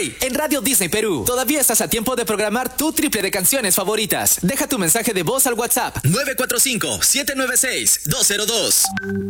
Hey, en Radio Disney Perú, todavía estás a tiempo de programar tu triple de canciones favoritas. Deja tu mensaje de voz al WhatsApp 945-796-202.